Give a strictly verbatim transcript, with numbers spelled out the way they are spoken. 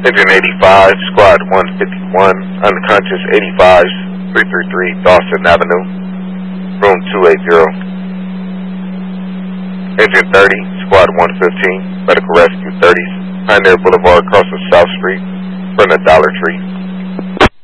Engine eighty-five, Squad one fifty-one, unconscious eighty-fives, three thirty-three Dawson Avenue, room two eighty. Engine thirty, Squad one fifteen, Medical Rescue thirties, Pioneer Boulevard across the South Street, from the Dollar Tree.